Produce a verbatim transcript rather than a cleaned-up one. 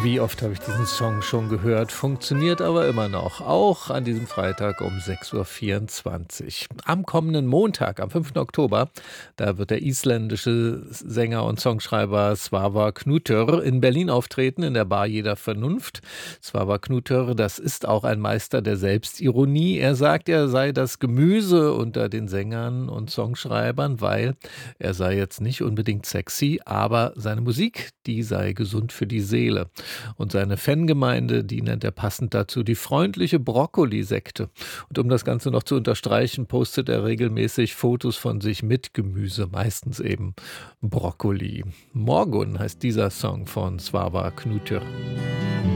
Wie oft habe ich diesen Song schon gehört, funktioniert aber immer noch, auch an diesem Freitag um sechs Uhr vierundzwanzig. Am kommenden Montag, am fünften Oktober, da wird der isländische Sänger und Songschreiber Svavar Knútur in Berlin auftreten, in der Bar Jeder Vernunft. Svavar Knútur, das ist auch ein Meister der Selbstironie. Er sagt, er sei das Gemüse unter den Sängern und Songschreibern, weil er sei jetzt nicht unbedingt sexy, aber seine Musik, die sei gesund für die Seele. Und seine Fangemeinde, die nennt er passend dazu die freundliche Brokkoli-Sekte. Und um das Ganze noch zu unterstreichen, postet er regelmäßig Fotos von sich mit Gemüse, meistens eben Brokkoli. Morgun heißt dieser Song von Svavar Knútur.